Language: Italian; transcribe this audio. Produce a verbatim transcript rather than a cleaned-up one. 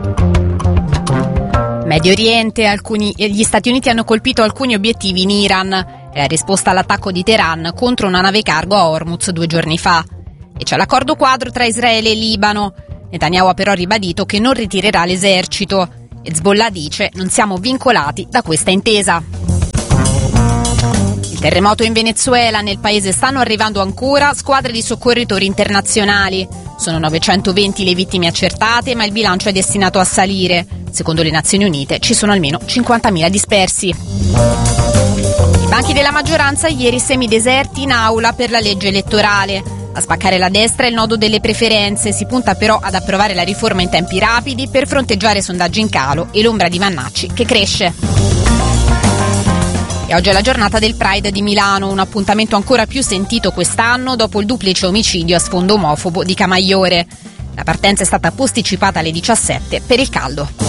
Medio Oriente, alcuni, gli Stati Uniti hanno colpito alcuni obiettivi in Iran. È la risposta all'attacco di Teheran contro una nave cargo a Hormuz due giorni fa. E c'è l'accordo quadro tra Israele e Libano. Netanyahu ha però ribadito che non ritirerà l'esercito. Hezbollah dice: non siamo vincolati da questa intesa. Il terremoto in Venezuela, nel paese stanno arrivando ancora squadre di soccorritori internazionali. Sono novecentoventi le vittime accertate, ma il bilancio è destinato a salire. Secondo le Nazioni Unite ci sono almeno cinquantamila dispersi. I banchi della maggioranza ieri semideserti in aula per la legge elettorale. A spaccare la destra è il nodo delle preferenze, si punta però ad approvare la riforma in tempi rapidi per fronteggiare sondaggi in calo e l'ombra di Vannacci che cresce. E oggi è la giornata del Pride di Milano, un appuntamento ancora più sentito quest'anno dopo il duplice omicidio a sfondo omofobo di Camaiore. La partenza è stata posticipata alle diciassette per il caldo.